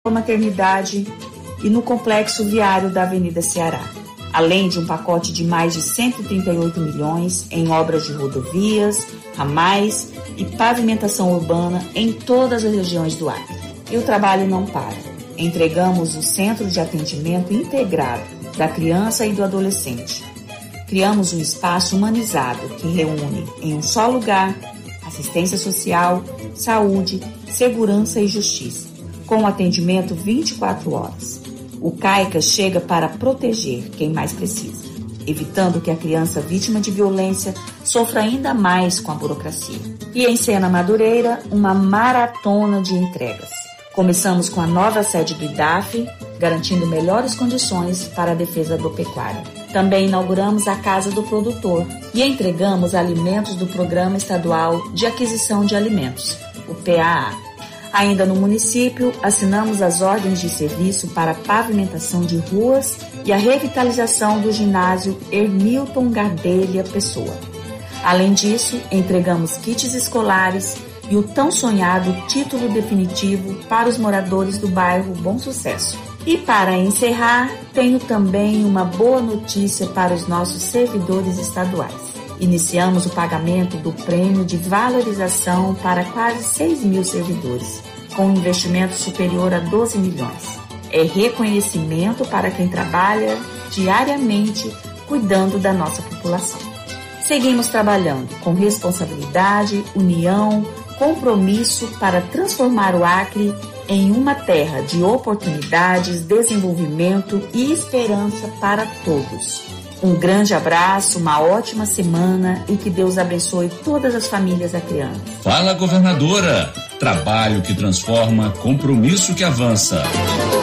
maternidade e no complexo viário da Avenida Ceará, além de um pacote de mais de 138 milhões em obras de rodovias, ramais e pavimentação urbana em todas as regiões do Acre. E o trabalho não para. Entregamos o Centro de Atendimento Integrado da Criança e do Adolescente. Criamos um espaço humanizado que reúne em um só lugar assistência social, saúde, segurança e justiça, com atendimento 24 horas. O CAICA chega para proteger quem mais precisa, evitando que a criança vítima de violência sofra ainda mais com a burocracia. E em Sena Madureira, uma maratona de entregas. Começamos com a nova sede do IDAF, garantindo melhores condições para a defesa agropecuária. Também inauguramos a Casa do Produtor e entregamos alimentos do Programa Estadual de Aquisição de Alimentos, o PAA. Ainda no município, assinamos as ordens de serviço para a pavimentação de ruas e a revitalização do ginásio Hermilton Gardelha Pessoa. Além disso, entregamos kits escolares e o tão sonhado título definitivo para os moradores do bairro Bom Sucesso. E para encerrar, tenho também uma boa notícia para os nossos servidores estaduais. Iniciamos o pagamento do prêmio de valorização para quase 6 mil servidores, com um investimento superior a 12 milhões. É reconhecimento para quem trabalha diariamente cuidando da nossa população. Seguimos trabalhando com responsabilidade, união, compromisso para transformar o Acre em uma terra de oportunidades, desenvolvimento e esperança para todos. Um grande abraço, uma ótima semana e que Deus abençoe todas as famílias acreanas. Fala, governadora! Trabalho que transforma, compromisso que avança.